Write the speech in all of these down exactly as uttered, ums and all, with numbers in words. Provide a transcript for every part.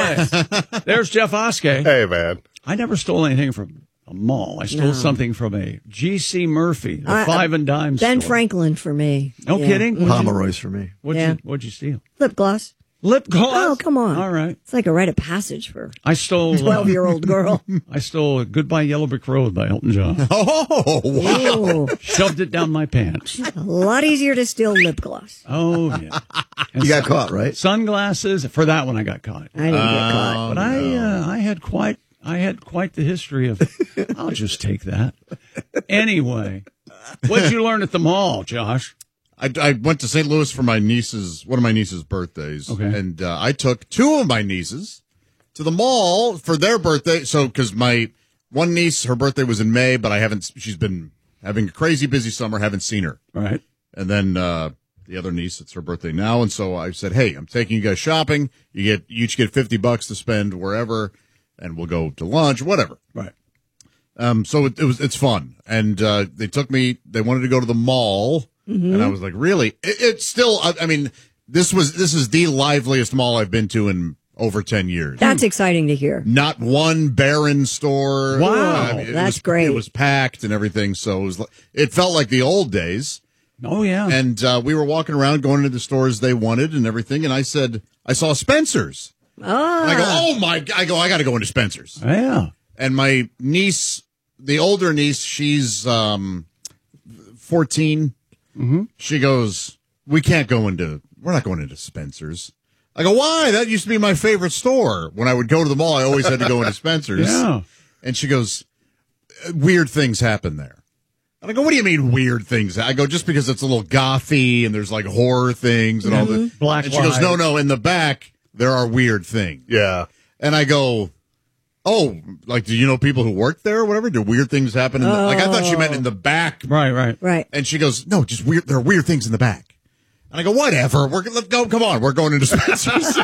Hey, there's Jeff Oskey. Hey, man. I never stole anything from a mall. I stole No. something from a G C Murphy, the I- five and dime Ben store. Franklin for me. No Yeah. kidding? What'd you- Pomeroy's for me. What'd, Yeah. you, what'd you steal? Lip gloss. Lip gloss? Oh, come on. All right. It's like a rite of passage for I stole a twelve-year-old girl. I stole Goodbye Yellow Brick Road by Elton John. Oh, Ooh, Shoved it down my pants. a lot easier to steal lip gloss. Oh, yeah. And you got sun- caught, right? Sunglasses. For that one, I got caught. I didn't get caught. But I, uh, I had quite, I had quite the history of. I'll just take that. Anyway, what'd you learn at the mall, Josh? I, I went to Saint Louis for my niece's, one of my niece's birthdays. Okay. And uh, I took two of my nieces to the mall for their birthday. So, because my one niece, her birthday was in May, but I haven't, she's been having a crazy busy summer, haven't seen her. Right. And then uh, the other niece, it's her birthday now. And so I said, hey, I'm taking you guys shopping. You get, you each get fifty bucks to spend wherever, and we'll go to lunch, whatever. Right. Um, so it, it was, it's fun. And, uh, they took me, they wanted to go to the mall. Mm-hmm. And I was like, really? It, it's still, I, I mean, this was, this is the liveliest mall I've been to in over ten years. That's exciting to hear. Not one barren store. Wow. I mean, it That's was, great. It was packed and everything. So it was, like- it felt like the old days. Oh, yeah. And, uh, we were walking around going into the stores they wanted and everything. And I said, I saw Spencer's. Oh, And I go, oh my, I go, I got to go into Spencer's. yeah. And my niece, the older niece, she's um, fourteen. Mm-hmm. She goes, we can't go into, we're not going into Spencer's. I go, why? That used to be my favorite store. When I would go to the mall, I always had to go into Spencer's. Yeah. And she goes, weird things happen there. And I go, what do you mean weird things? I go, just because it's a little gothy and there's like horror things and all that. Black And she goes, light. no, no, in the back, there are weird things. Yeah. And I go, oh, like, do you know people who work there or whatever? Do weird things happen in the, like, I thought she meant in the back. Right, right. right. And she goes, no, just weird, there are weird things in the back. And I go, whatever, we're, let's go, come on, we're going into Spencer's.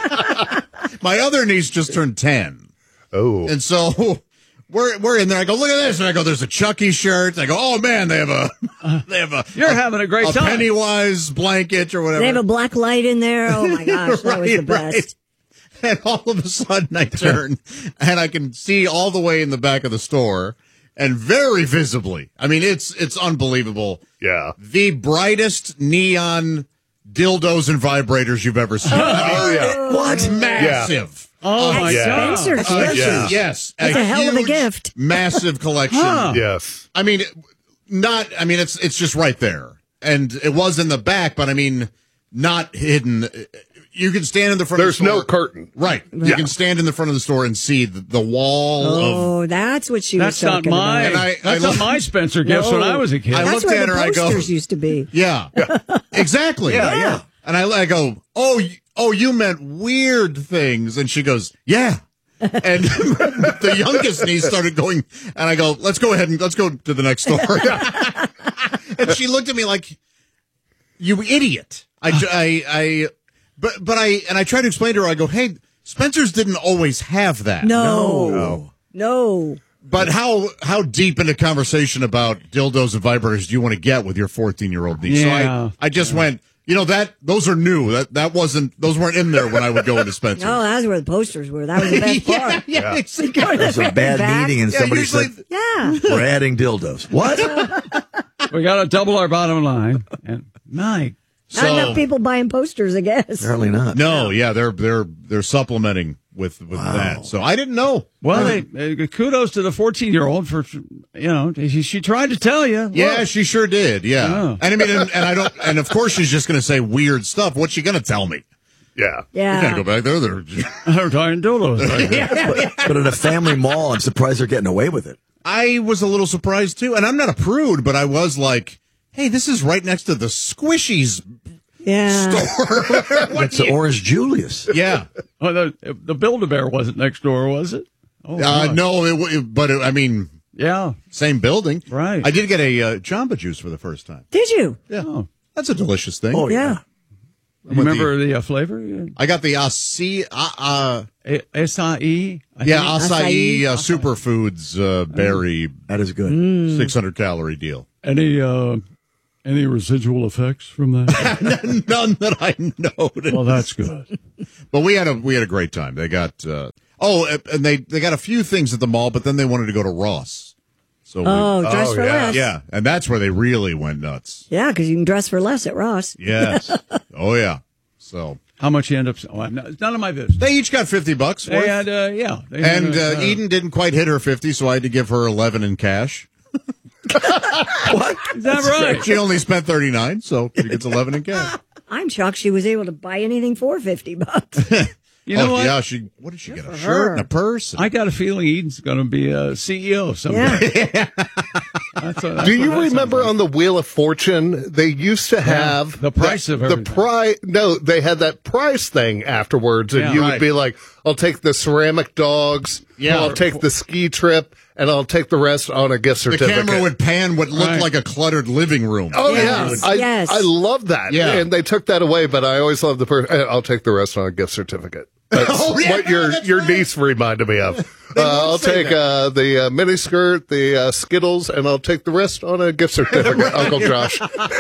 My other niece just turned ten. Oh. And so we're, we're in there. I go, look at this. And I go, there's a Chucky shirt. I go, oh man, they have a, they have a, You're having a great a time. Pennywise blanket or whatever. They have a black light in there. Oh my gosh, that was the Right, best. right. And all of a sudden I turn and I can see all the way in the back of the store and very visibly. I mean, it's, it's unbelievable. Yeah. The brightest neon dildos and vibrators you've ever seen. Oh, yeah. What? Massive. Oh, At my Yeah. God. Spencer's, Uh, yes. yeah. Yes. That's a hell of a huge, gift. Massive collection. Huh. Yes. I mean, not, I mean, it's, it's just right there. And it was in the back, but I mean, not hidden. You can stand in the front There's of the store. no curtain. Right. You Yeah. can stand in the front of the store and see the, the wall of. Oh, that's what she was That's not talking my. about. And I- that's I not look- my Spencer gifts No. when I was a kid. I That's looked where at the her, I go- posters used to be. Yeah. Exactly. Yeah, yeah. And I, I go, oh, y- oh, you meant weird things. And she goes, yeah. And the youngest niece started going, and I go, let's go ahead and let's go to the next store. And she looked at me like, you idiot. I, I, I, but, but I, and I tried to explain to her, I go, hey, Spencer's didn't always have that. No. No. No. But how, how deep into conversation about dildos and vibrators do you want to get with your fourteen year old niece? Yeah. So I, I just went, you know, that, those are new. That, that wasn't, those weren't in there when I would go into Spencer's. No, that's where the posters were. That was the best yeah, part. yeah, exactly. It was a bad Back. meeting, and Yeah, somebody usually- said, Yeah. we're adding dildos. What? We got to double our bottom line. And my, Not enough people buying posters, I guess. Apparently not. No, yeah, they're they're they're supplementing with with that. So I didn't know. well, they, uh, kudos to the fourteen-year-old for, you know, she, she tried to tell you. Yeah, Look. she sure did. Yeah, Oh. and I mean, and, and I don't, and of course she's just going to say weird stuff. What's she going to tell me? Yeah. You can't Yeah. go back there. They're, They're talking dildos. Right there. But, but at a family mall, I'm surprised they're getting away with it. I was a little surprised too, and I'm not a prude, but I was like, hey, this is right next to the Squishies Yeah. store. What It's do the you- Orange Julius. yeah. Oh, the the Build-A-Bear wasn't next door, was it? Oh, Uh, God. no, it, w- but it, I mean, Yeah. same building. Right. I did get a uh, Jamba Juice for the first time. Did you? Yeah. Oh. That's a delicious thing. Oh, Yeah. You remember the, uh, flavor? Yeah. I got the Asi, uh, uh, A- Acai? I yeah, think. acai, Acai. uh, superfoods uh, berry That is good. Mm. six hundred calorie deal. Any, uh, any residual effects from that? None that I noted. Well, that's good. But we had a we had a great time. They got uh, Oh, and they, they got a few things at the mall, but then they wanted to go to Ross. So we, Oh, dress Oh, for yeah. less. yeah, and that's where they really went nuts. Yeah, because you can dress for less at Ross. Yes. Oh, yeah. So How much you end up? Oh, I'm not, it's none of my business. they each got fifty bucks They worth. had, uh, yeah. They had, And uh, Eden didn't quite hit her fifty, so I had to give her eleven in cash. What? Is that right? She only spent thirty-nine, so she gets eleven in cash. I'm shocked she was able to buy anything for fifty bucks. You know oh, what? yeah, she, what did she get? A for shirt her. and a purse? I got a feeling Eden's going to be a C E O someday. Yeah. That's a, that's Do you what that remember sounds on the Wheel of Fortune, they used to have the price the, of the everything. price. No, they had that price thing afterwards, and Yeah, you right. would be like, "I'll take the ceramic dogs, Yeah. I'll take the ski trip, and I'll take the rest on a gift the certificate." camera would pan what looked Right. like a cluttered living room. Oh Yes, yeah, I, yes. I love that. Yeah. And they took that away, but I always love the person. I'll take the rest on a gift certificate. That's Oh, yeah, what your that's your right. niece reminded me of. Uh, I'll say take that. uh, the uh, mini skirt, the uh, Skittles, and I'll take the rest on a gift certificate, Uncle Josh.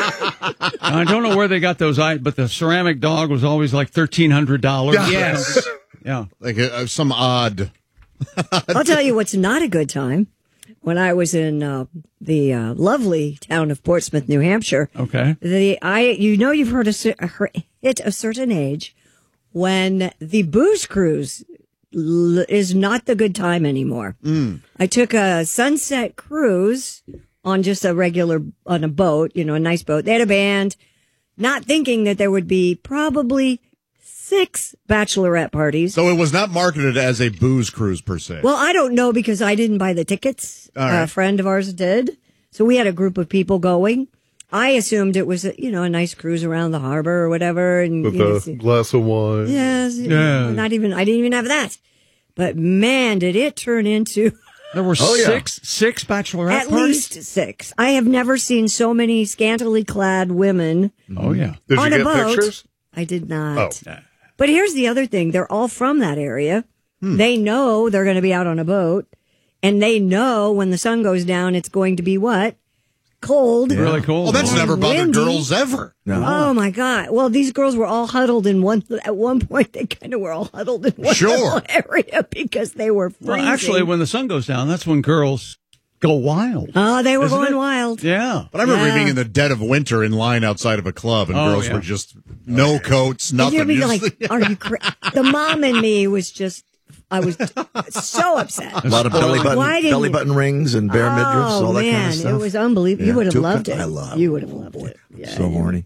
I don't know where they got those, I- but the ceramic dog was always like thirteen hundred dollars. Yeah. Yes. Yeah. Like uh, some odd. I'll tell you what's not a good time. When I was in uh, the uh, lovely town of Portsmouth, New Hampshire, Okay. the I you know you've heard a, cer- heard- hit a certain age when the booze cruise l- is not the good time anymore. I took a sunset cruise on just a regular on a boat, you know, a nice boat. They had a band, not thinking that there would be probably six bachelorette parties. So it was not marketed as a booze cruise per se. Well, I don't know because I didn't buy the tickets. All right. A friend of ours did. So we had a group of people going. I assumed it was, a, you know, a nice cruise around the harbor or whatever. And With you know, a see- glass of wine. yes, Yeah. not even, I didn't even have that. But man, did it turn into There were Oh, yeah. six six bachelorette at parties. least six. I have never seen so many scantily clad women Oh yeah. Did on you a get boat. pictures? I did not. Oh. But here's the other thing. They're all from that area. Hmm. They know they're going to be out on a boat. And they know when the sun goes down, it's going to be what? Cold. Really cool. well, that's and never bothered windy. girls ever. No. Oh, my God. Well, these girls were all huddled in one. At one point, they kind of were all huddled in one Sure. little area because they were freezing. Well, actually, when the sun goes down, that's when girls go wild. Oh, they were Isn't going it? wild. Yeah. But I remember Yeah. being in the dead of winter in line outside of a club, and Oh, girls yeah. were just no coats, And nothing. you'd be Just- like, are you cra-? The mom in me was just, I was so upset. A lot of belly button, Why didn't belly you- button rings and bare midriffs, Oh, all that man, kind of stuff. it was unbelievable. Yeah, You would have two loved cup- it. I love You it. would have loved it. Yeah, So yeah. horny.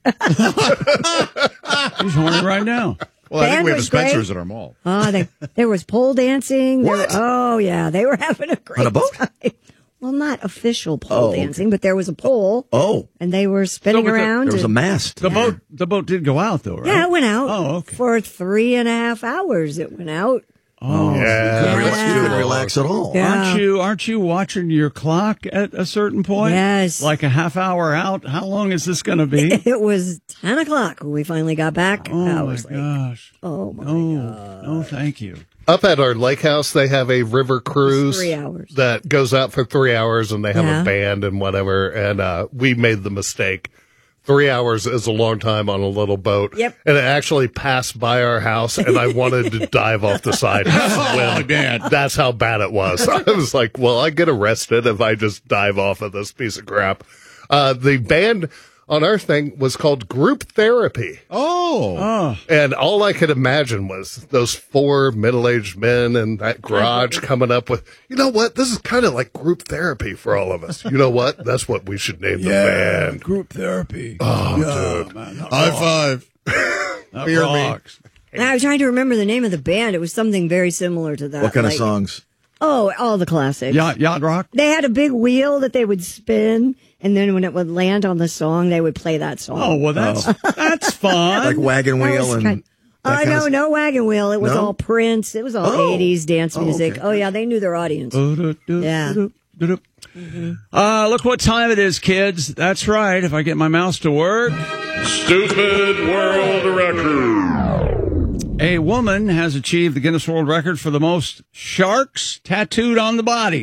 He's horny right now. well, I think band we have a was great. Spencer's at our mall. Oh, they, there was pole dancing. There- What? oh, yeah. They were having a great On a boat? time. Well, not official pole Oh, okay. dancing, but there was a pole, Oh, and they were spinning with the- around. there was a and- mast. The boat the boat did go out though, right? yeah, it went out. Oh, okay. For three and a half hours, it went out. Oh, Yeah. Yeah. You couldn't relax at all. Yeah. Aren't you aren't you watching your clock at a certain point? Yes. Like a half hour out. How long is this going to be? It was ten o'clock when we finally got back. Oh I my was like, gosh. oh, my No. No, thank you. Up at our lake house, they have a river cruise three hours. that goes out for three hours, and they have Yeah. a band and whatever. And uh, we made the mistake. Three hours is a long time on a little boat. Yep. And it actually passed by our house, and I wanted to dive off the side. Oh, man. That's how bad it was. I was like, well, I get arrested if I just dive off of this piece of crap. Uh, the band on our thing was called Group Therapy. Oh. Oh. And all I could imagine was those four middle-aged men in that garage coming up with, you know what? This is kind of like group therapy for all of us. You know what? That's what we should name the band. Group therapy. Oh, dude. Man, that High rocks. five. That Hear me. rocks. And I was trying to remember the name of the band. It was something very similar to that. What kind like- of songs? Oh, all the classics. Yacht, yacht rock? They had a big wheel that they would spin, and then when it would land on the song, they would play that song. Oh, well, that's that's fun. Like Wagon That Wheel was and. kind- that Oh, kind no, of- no wagon wheel. It was No? all Prince. It was all Oh. eighties dance Oh, music. okay. Oh, yeah, they knew their audience. Yeah. Uh, look what time it is, kids. That's right. If I get my mouse to work. Stupid World Record. A woman has achieved the Guinness World Record for the most sharks tattooed on the body.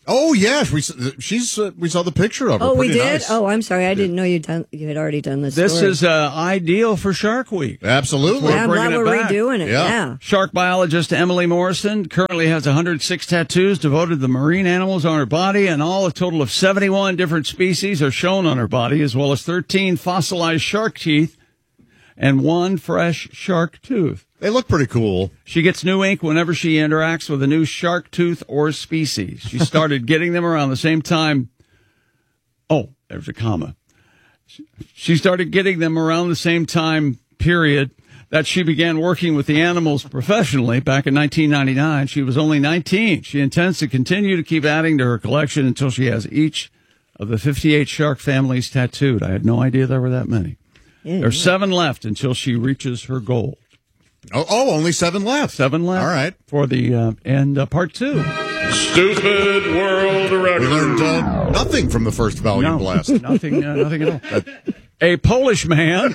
Oh yes, we s- she's uh, we saw the picture of her. Oh, we Pretty did? nice. Oh, I'm sorry. I didn't know you'd done, you had already done this. This story. is uh, ideal for Shark Week. Absolutely. Yeah, I'm glad bringing it we're back. redoing it. Yeah. Yeah. Shark biologist Emily Morrison currently has one hundred six tattoos devoted to the marine animals on her body, and all a total of seventy-one different species are shown on her body, as well as thirteen fossilized shark teeth and one fresh shark tooth. They look pretty cool. She gets new ink whenever she interacts with a new shark tooth or species. She started getting them around the same time. Oh, there's a comma. She started getting them around the same time period that she began working with the animals professionally back in nineteen ninety-nine. She was only nineteen. She intends to continue to keep adding to her collection until she has each of the fifty-eight shark families tattooed. I had no idea there were that many. Yeah, There's seven left until she reaches her goal. Oh, oh, only seven left. Seven left. All right. For the uh, and uh, part two. Stupid World Record. We learned uh, nothing from the first volume No, blast. nothing, uh, nothing at all. A Polish man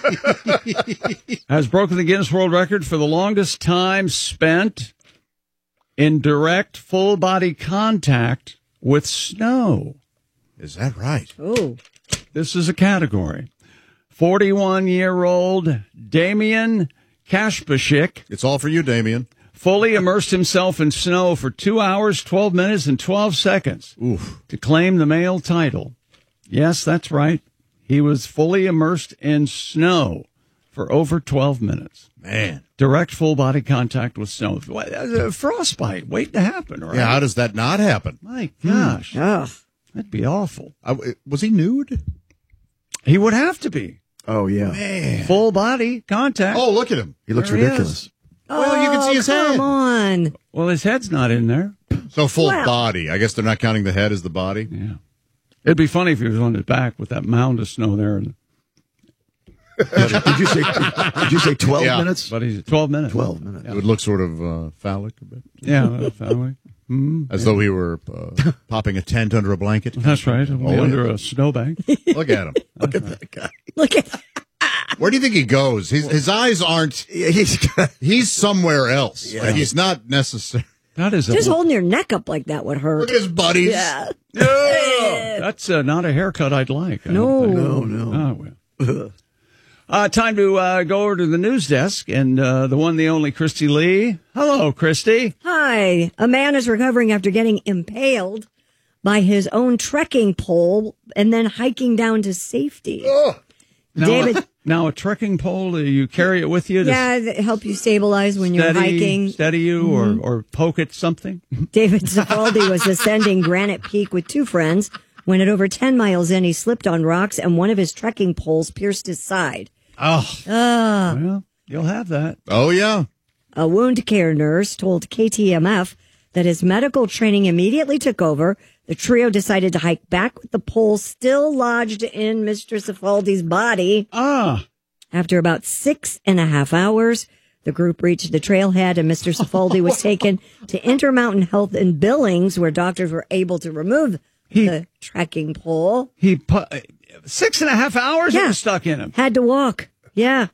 has broken the Guinness World Record for the longest time spent in direct full body contact with snow. Is that right? Oh. This is a category. forty-one-year-old Damian Kashpashik It's all for you, Damien. fully immersed himself in snow for two hours, twelve minutes, and twelve seconds Oof. to claim the male title. Yes, that's right. He was fully immersed in snow for over twelve minutes. Man. Direct full body contact with snow. What, uh, Frostbite waiting to happen, right? Yeah, how does that not happen? My gosh, Ugh. that'd be awful. I, was he nude? He would have to be. Oh, yeah. Man. Full body contact. Oh, look at him. He looks There he ridiculous. Well, you can see his Oh, head. Come on. Well, his head's not in there. So full Wow. body. I guess they're not counting the head as the body. Yeah. It'd be funny if he was on his back with that mound of snow there. And, Did you say Did you say twelve Yeah. minutes? but he's twelve minutes. Twelve minutes. It would look sort of uh, phallic a bit. Yeah, that's that way. Mm, As though he were uh, popping a tent under a blanket. that's right. Only Oh, under a snowbank. Look at him. Look at that guy. Look at Where do you think he goes? His, his eyes aren't. Yeah, he's He's somewhere else. Yeah. Like he's not necessary. That is a just holding your neck up like that would hurt. Look at his buddies. Yeah. That's uh, not a haircut I'd like. I No. don't think. no, no. Oh, well. Uh, time to uh, go over to the news desk and uh, the one, the only Christy Lee. Hello, Christy. Hi. A man is recovering after getting impaled by his own trekking pole and then hiking down to safety. Now, David. now a trekking pole, uh, you carry it with you to Yeah, that help you stabilize when you're steady, hiking. steady you or, or poke at something. David Zafaldi was ascending Granite Peak with two friends when at over ten miles in, he slipped on rocks and one of his trekking poles pierced his side. Oh, Ah. well, you'll have that. Oh, yeah. A wound care nurse told K T M F that his medical training immediately took over. The trio decided to hike back with the pole still lodged in Mister Zafaldi's body. Ah, After about six and a half hours, the group reached the trailhead and Mister Zafaldi was taken to Intermountain Health in Billings, where doctors were able to remove He- the trekking pole. he put six and a half hours it Yeah. was stuck in him. Had to walk. Yeah.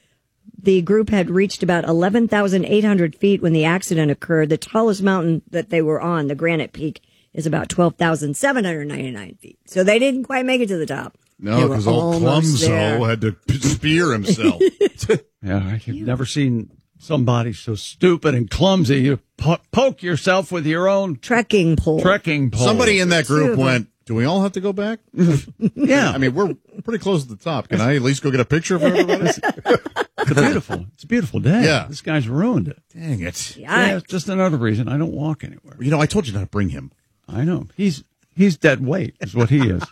The group had reached about eleven thousand eight hundred feet when the accident occurred. The tallest mountain that they were on, the Granite Peak, is about twelve thousand seven hundred ninety-nine feet. So they didn't quite make it to the top. They No, were because old almost there. Clumso had to p- spear himself. Yeah, I've never seen somebody so stupid and clumsy. You po- poke yourself with your own Trekking pole. trekking pole. Somebody in that Two group of them. went, do we all have to go back? yeah, I mean, we're pretty close to the top. Can I at least go get a picture of everybody? it's beautiful. It's a beautiful day. Yeah. This guy's ruined it. Dang it. Yeah, Yikes. it's just another reason I don't walk anywhere. You know, I told you not to bring him. I know. He's he's dead weight is what he is.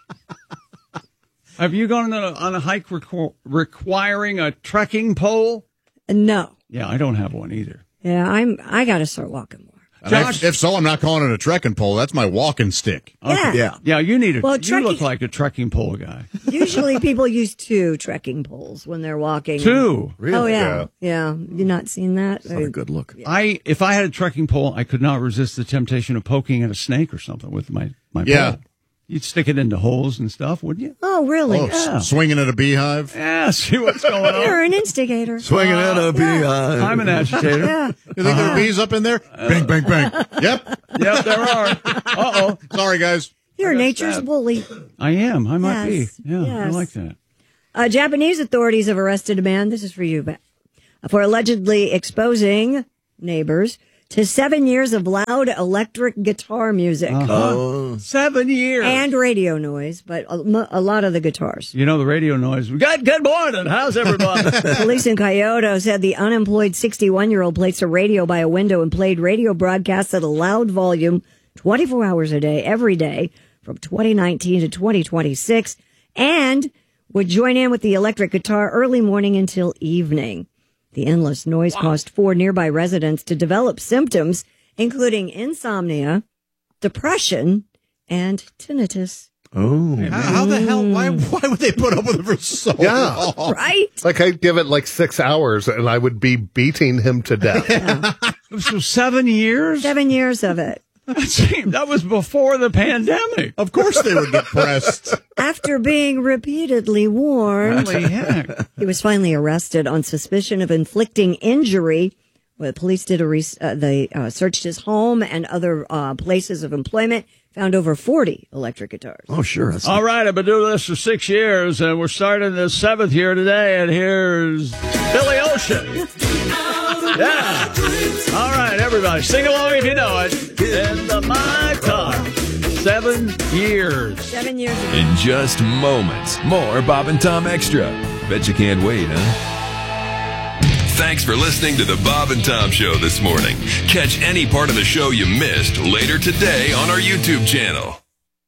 Have you gone on a, on a hike requ- requiring a trekking pole? No. Yeah, I don't have one either. Yeah, I'm. I got to start walking more. And Josh- if, if so, I'm not calling it a trekking pole. That's my walking stick. Yeah. Yeah. Yeah, you need a. Well, you trekking- look like a trekking pole guy. Usually people use two trekking poles when they're walking. Two. Really? Oh, yeah. Yeah. You not seen that? Not a good look. I if I had a trekking pole, I could not resist the temptation of poking at a snake or something with my my Yeah. pole. You'd stick it into holes and stuff, wouldn't you? Oh, really? Oh, Yeah. s- swinging at a beehive. Yeah, see what's going on. You're an instigator. Swinging at a beehive. I'm an agitator. Yeah. You think there are bees up in there? Bang, bang, bang. Yep. Yep, there are. Uh-oh. Sorry, guys. You're got nature's stabbed. bully. I am. I might Yes, be. Yeah, I yes. like that. Uh, Japanese authorities have arrested a man. This is for you, but for allegedly exposing neighbors to seven years of loud electric guitar music Uh-huh. Seven years. and radio noise, but a, a lot of the guitars. You know the radio noise. We got good morning. How's everybody? Police in Kyoto said the unemployed sixty-one-year-old placed a radio by a window and played radio broadcasts at a loud volume twenty-four hours a day, every day, from twenty nineteen to twenty twenty-six, and would join in with the electric guitar early morning until evening. The endless noise caused four nearby residents to develop symptoms, including insomnia, depression, and tinnitus. Oh. How, how the hell? Why Why would they put up with it for so Yeah. long? Right? Like I'd give it like six hours and I would be beating him to death. So seven years? Seven years of it. That was before the pandemic. Of course they were depressed. After being repeatedly warned, Holy heck. he was finally arrested on suspicion of inflicting injury. Well, police did a re- uh, they uh, searched his home and other uh, places of employment, found over forty electric guitars. Oh, sure. That's All right, I've been doing this for six years, and we're starting the seventh year today, and here's Billy Ocean. Yeah. All right, everybody, sing along if you know it. In the My Talk. Seven years. Seven years ago. In just moments, more Bob and Tom Extra. Bet you can't wait, huh? Thanks for listening to the Bob and Tom Show this morning. Catch any part of the show you missed later today on our YouTube channel.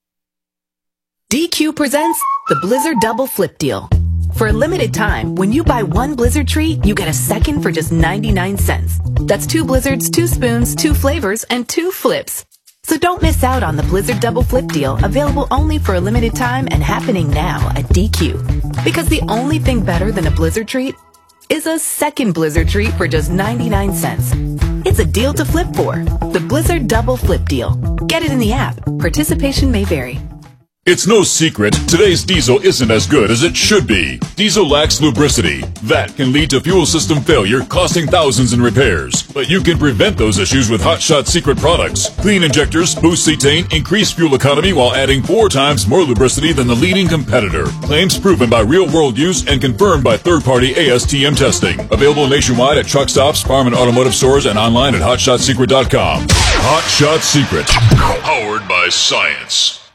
D Q presents the Blizzard Double Flip Deal. For a limited time, when you buy one Blizzard treat, you get a second for just ninety-nine cents. That's two Blizzards, two spoons, two flavors, and two flips. So don't miss out on the Blizzard Double Flip Deal, available only for a limited time and happening now at D Q. Because the only thing better than a Blizzard treat is a second Blizzard treat for just ninety-nine cents. It's a deal to flip for. The Blizzard Double Flip Deal. Get it in the app. Participation may vary. It's no secret, today's diesel isn't as good as it should be. Diesel lacks lubricity. That can lead to fuel system failure, costing thousands in repairs. But you can prevent those issues with Hot Shot Secret products. Clean injectors, boost cetane, increase fuel economy while adding four times more lubricity than the leading competitor. Claims proven by real-world use and confirmed by third-party A S T M testing. Available nationwide at truck stops, farm and automotive stores, and online at hot shot secret dot com. Hot Shot Secret. Powered by science.